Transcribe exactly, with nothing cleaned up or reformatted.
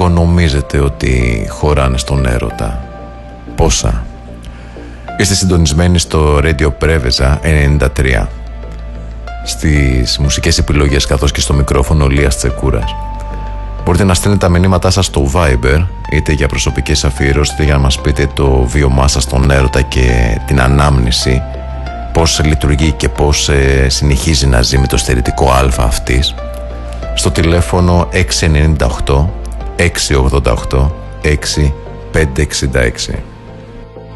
λίγο νομίζετε ότι χωράνε στον έρωτα? Πόσα? Είστε συντονισμένοι στο Radio Preveza ενενήντα τρία. Στις μουσικές επιλογές καθώς και στο μικρόφωνο Λίας Τσεκούρας. Μπορείτε να στέλνετε τα μηνύματά σας στο Viber, είτε για προσωπικές αφιερώσεις, είτε για να μας πείτε το βίωμά σας στον έρωτα και την ανάμνηση, πώς λειτουργεί και πώς ε, συνεχίζει να ζει με το στερητικό α αυτής, στο τηλέφωνο έξι εννιά οκτώ έξι ογδόντα οκτώ έξι πεντακόσια εξήντα έξι.